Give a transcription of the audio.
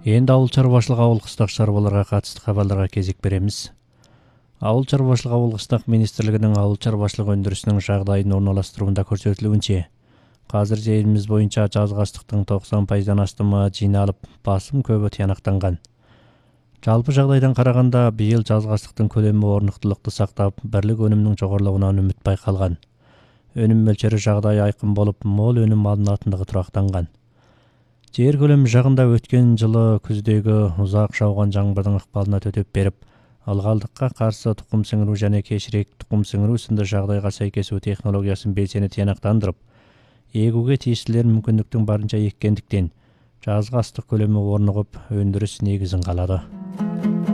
Енді ауыл шаруашылығы ауыл қыстақ шаруаларға қатысты хабарларға кезек береміз. Ауыл шаруашылығы ауыл қыстақ министрлігінің ауыл шаруашылығы өндірісінің жағдайын орналастыруында көрсетілуінше, қазір еліміз бойынша жазғы астықтың 90%-дан астымы жиналып, басым көбі тиянақтанған. Жалпы жағдайдан қарағанда, биыл жазғы астықтың көлемі орнықтылықты сақтап, бірлік өнімнің жоғарылауынан үміт байқалған. Өнім мөлшері жағдайы айқын болып, мол өнім алынатындығы тұрақтанған. Жер көлемі жағында өткен жылы күздегі ұзақ жауған жаңбырдың ықпалына төтеп беріп, ылғалдыққа қарсы тұқым сіңіру және кешірек тұқым сіңіру сынды жағдайға сәйкес технологиясын белсене тиянақтандырып, егуге тиістілер мүмкіндіктің барынша еккендіктен, жазғы астық көлемі орнығып, өндіріс негізін қалады.